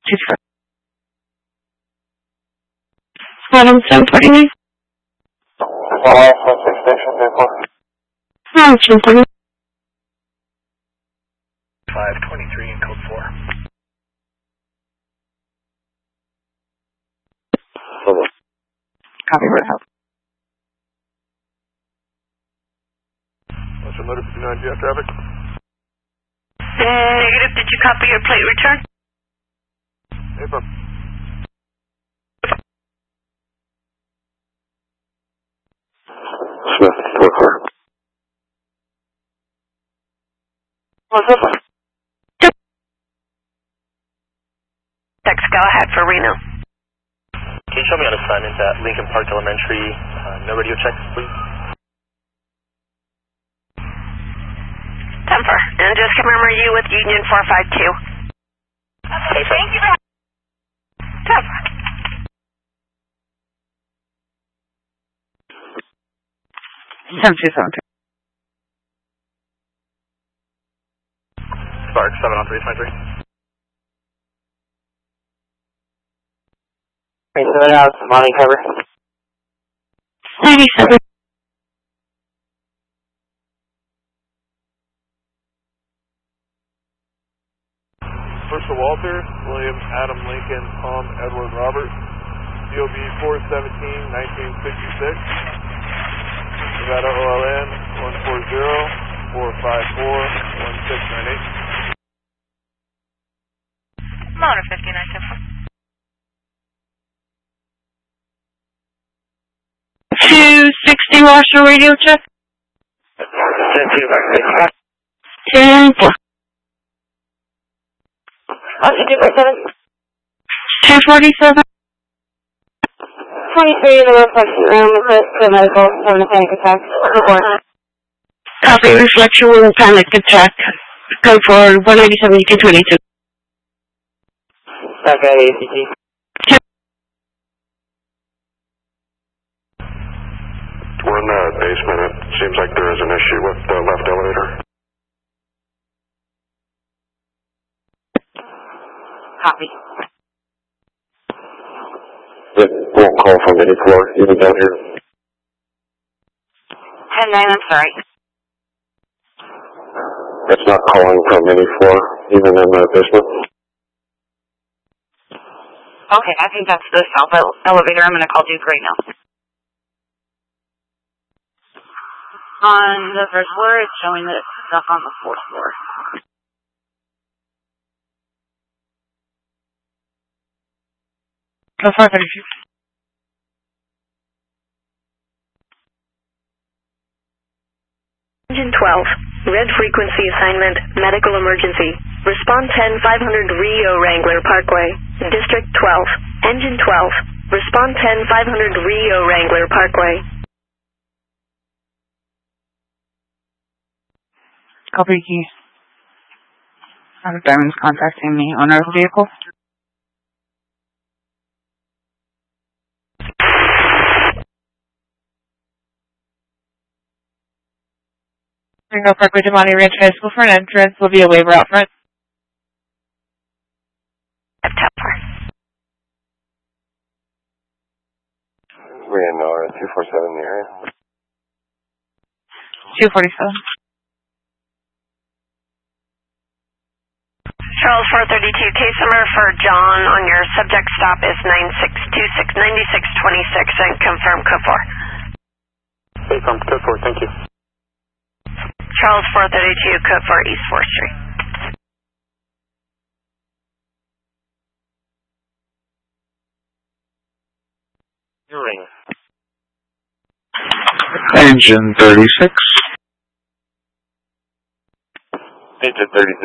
Adam 749. Oh, 523 in code 4. Copy, Red House. What's your motor 59 GF traffic? Negative, did you copy your plate return? April. Smith, 4-4. What's up? Text Galahad for Reno. Can you show me on assignment at Lincoln Park Elementary? No radio checks, please. 10-4. And just remember you with Union 452. Thank you. 10-4. Spark 7 on 323. Wait, so that was Monty cover. 97. First to Walter, William, Adam, Lincoln, Tom, Edward, Robert. DOB 417-1966. Nevada OLN 140-454-1698. Motor 59-4. 260 Marshall radio check. 10-4. 247. 23 in the reflection room with the medical having a panic attack. Copy, reflection room, panic attack. Code for 197-222. Okay, ACT. We're in the basement. It seems like there is an issue with the left elevator. Copy. It won't call from any floor, even down here. 10-9, I'm sorry. It's not calling from any floor, even in the basement. Okay, I think that's the south elevator. I'm going to call Duke right now. On the first floor, it's showing that it's stuck on the fourth floor. Go for 32. Engine 12. Red frequency assignment. Medical emergency. Respond 10-500 Rio Wrangler Parkway. District 12. Engine 12. Respond 10-500 Rio Wrangler Parkway. Copy key. Diamond's contacting me on our vehicle. Ringo Parkway to Monty Ranch High School for an entrance. Will be a waiver out front. We're in 247 in the area. 247. Charles 432, case number for John on your subject stop is 9626-9626 and confirm code 4. Confirm code 4, thank you. Charles 432, code 4 East 4th Street. Ring. Engine 36. Engine 36.